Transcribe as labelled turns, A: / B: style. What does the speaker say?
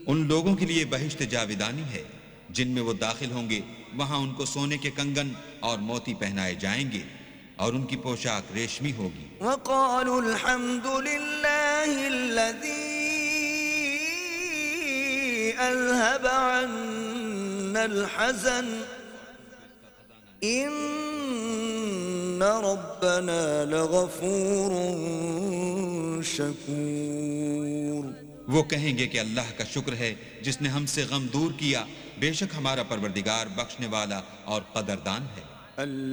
A: उन लोगों के लिए बहिश्त जाविदानी है जिनमें वो दाखिल होंगे, वहां उनको सोने के कंगन और मोती पहनाए जाएंगे और उनकी पोशाक रेशमी होगी।
B: वक़ालुल हम्दुलिल्लाहिल्लज़ी अज़हब अन्नल हज़न इन्न रब्बना लग़फ़ूरुन शकूर।
A: वो कहेंगे कि अल्लाह का शुक्र है जिसने हमसे गम दूर किया, बेशक हमारा परवरदिगार बख्शने वाला और कदरदान है।